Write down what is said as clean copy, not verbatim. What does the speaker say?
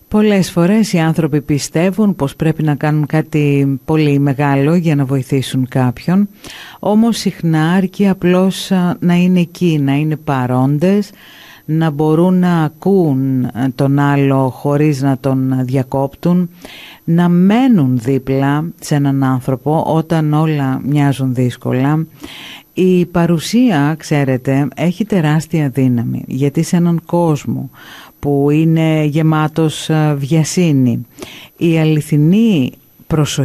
Πολλές φορές οι άνθρωποι πιστεύουν πως πρέπει να κάνουν κάτι πολύ μεγάλο για να βοηθήσουν κάποιον, όμως συχνά αρκεί απλώς να είναι εκεί, να είναι παρόντες, να μπορούν να ακούν τον άλλο χωρίς να τον διακόπτουν, να μένουν δίπλα σε έναν άνθρωπο όταν όλα μοιάζουν δύσκολα. Η παρουσία, ξέρετε, έχει τεράστια δύναμη, γιατί σε έναν κόσμο που είναι γεμάτος βιασύνη, η αληθινή προσοχή